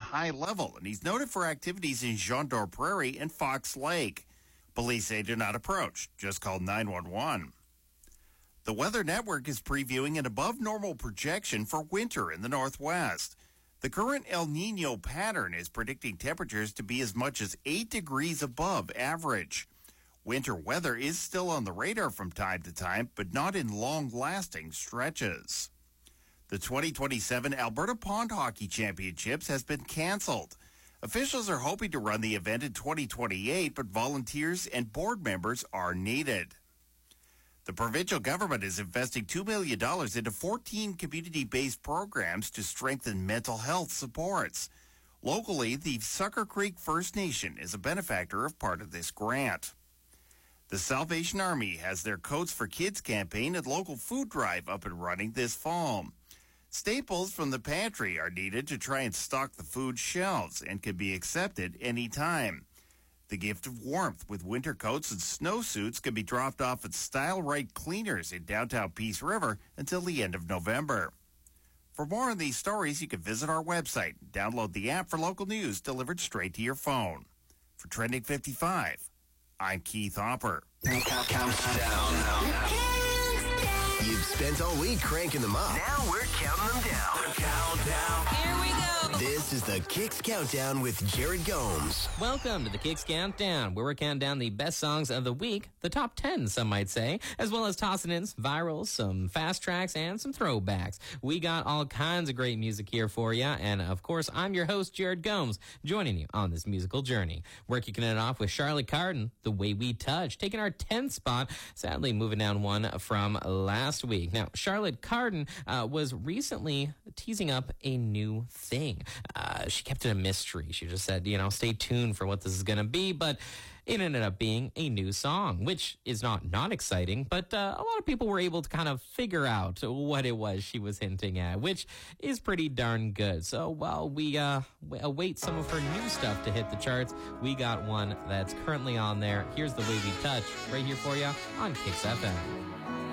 high level, and he's noted for activities in Jean d'Or Prairie and Fox Lake. Police say do not approach. Just call 911. The Weather Network is previewing an above-normal projection for winter in the Northwest. The current El Nino pattern is predicting temperatures to be as much as 8 degrees above average. Winter weather is still on the radar from time to time, but not in long-lasting stretches. The 2027 Alberta Pond Hockey Championships has been canceled. Officials are hoping to run the event in 2028, but volunteers and board members are needed. The provincial government is investing $2 million into 14 community-based programs to strengthen mental health supports. Locally, the Sucker Creek First Nation is a benefactor of part of this grant. The Salvation Army has their Coats for Kids campaign and local food drive up and running this fall. Staples from the pantry are needed to try and stock the food shelves and can be accepted anytime. The gift of warmth with winter coats and snowsuits can be dropped off at Style Right Cleaners in downtown Peace River until the end of November. For more on these stories, you can visit our website and download the app for local news delivered straight to your phone. For Trending 55, I'm Keith Hopper. Countdown. You've spent all week cranking them up. Now we're counting them down. Countdown. Here we go. This is the Kicks Countdown with Jared Gomes. Welcome to the Kicks Countdown, where we're counting down the best songs of the week, the top 10, some might say, as well as tossing in some virals, some fast tracks, and some throwbacks. We got all kinds of great music here for you, and of course, I'm your host, Jared Gomes, joining you on this musical journey. We're kicking it off with Charlotte Cardin, The Way We Touch, taking our 10th spot, sadly moving down one from last week. Now, Charlotte Cardin was recently teasing up a new thing. She kept it a mystery. She just said, stay tuned for what this is going to be, but it ended up being a new song, which is not exciting, but a lot of people were able to kind of figure out what it was she was hinting at, which is pretty darn good. So while we await some of her new stuff to hit the charts, we got one that's currently on there. Here's The Way We Touch right here for you on Kicks FM.